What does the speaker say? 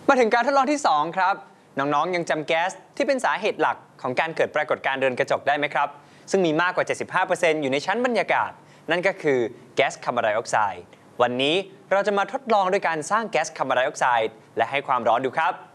มาถึงการทดลองที่2ครับน้องๆยังจำแก๊สที่เป็นสาเหตุหลักของการเกิดปรากฏการณ์เรือนกระจกได้ไหมครับซึ่งมีมากกว่า 75% อยู่ในชั้นบรรยากาศนั่นก็คือแก๊สคาร์บอนไดออกไซด์วันนี้เราจะมาทดลองด้วยการสร้างแก๊สคาร์บอนไดออกไซด์และให้ความร้อนดูครับ